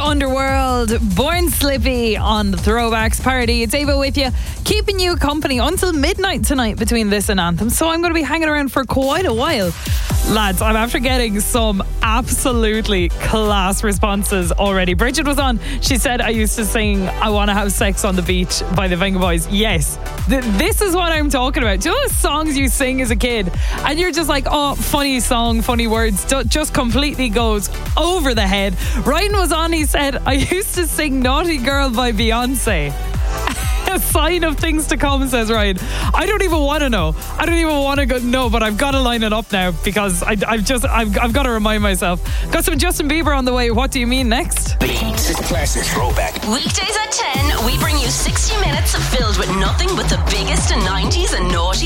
Underworld, Born Slippy on the Throwbacks Party. It's Ava with you, keeping you company until midnight tonight between this and Anthem. So I'm going to be hanging around for quite a while. Lads, I'm after getting some absolutely class responses already. Bridget was on. She said, I used to sing I Want to Have Sex on the Beach by the Venga Boys. Yes, this is what I'm talking about. Do you know the songs you sing as a kid? And you're just like, oh, funny song, funny words. Just completely goes over the head. Ryan was on. He said, I used to sing Naughty Girl by Beyonce. A sign of things to come, says Ryan. I don't even want to know. I don't even want to know, but I've got to line it up now because I've got to remind myself. Got some Justin Bieber on the way. What do you mean next? Beats, classic throwback. Weekdays at 10, we bring you 60 minutes filled with nothing but the biggest in 90s and noughties.